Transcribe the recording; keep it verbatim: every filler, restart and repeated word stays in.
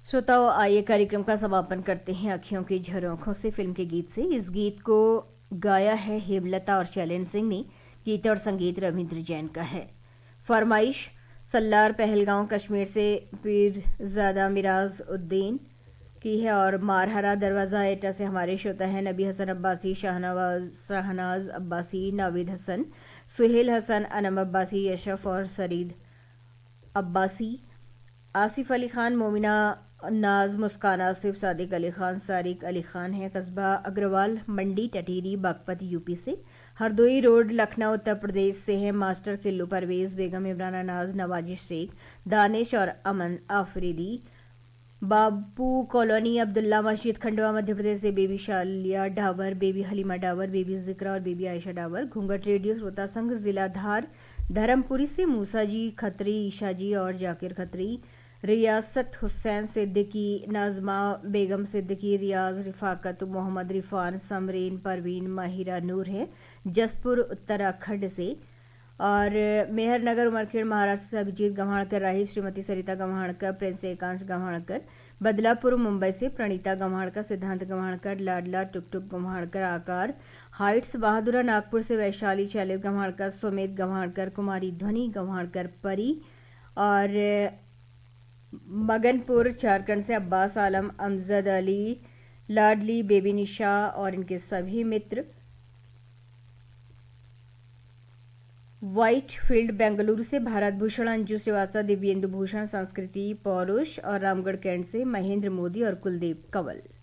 श्रोताओं, आइए कार्यक्रम का समापन करते हैं अखियों की झरोखों से फिल्म के गीत से। इस गीत को गाया है हेमलता और शैलेंद्र सिंह ने। गीत और संगीत रविंद्र जैन का है। फरमाइश सल्लार पहलगांव कश्मीर से पीरजादा मिराज उद्दीन की है और मारहरा दरवाजा एटा से हमारे श्रोता हैं नबी हसन अब्बासी, शाहनवाज शाहनाज अब्बासी, नाविद हसन, सुहेल हसन, अनम अब्बासी, यशफ और सरीद अब्बासी, आसिफ अली खान, मोमिना नाज, मुस्कान आसिफ, सादिक अली खान, सारिक अली खान है कस्बा अग्रवाल मंडी टटीरी बागपत यूपी से। हरदोई रोड लखनऊ उत्तर प्रदेश से है मास्टर किल्लू परवेज, बेगम इमरान नाज, नवाजिश शेख, दानिश और अमन आफरीदी। बाबू कॉलोनी अब्दुल्ला मस्जिद खंडवा मध्य प्रदेश से baby Shaliya Dawar, baby Halima Dawar, baby जिक्रा और बेबी आयशा डावर। घूंघट रेडियो श्रोता संघ जिला धार धर्मपुरी से मूसा जी खत्री, ईशा जी और जाकिर खत्री। रियासत हुसैन सिद्दीकी, नाजमा बेगम सिद्दीकी, रियाज रिफाकत, मोहम्मद रिफान, समरीन परवीन, माहिरा नूर है जसपुर उत्तराखंड से। और मेहरनगर उमरखेड़ महाराष्ट्र से अभिजीत गंवाणकर राही, श्रीमती सरिता गंवाणकर, प्रिंस एकांश गंवाणकर, बदलापुर मुंबई से प्रणीता गंवाणकर, सिद्धांत गंवाणकर, लाडला टुकटुक गंवाणकर, आकार हाइट्स बहादुरा नागपुर से वैशाली शैलेव गंवाणकर, सुमित गंवाणकर, कुमारी ध्वनि गंवाणकर परी। और मगनपुर झारखंड से अब्बास आलम, अमजद अली, लाडली बेबी निशा और इनके सभी मित्र। व्हाइट फील्ड बेंगलुरु से भारत भूषण, अंजू श्रीवास्तव, दिव्येंदु भूषण, संस्कृति पौरुष और रामगढ़ कैंट से महेंद्र मोदी और कुलदीप कंवल।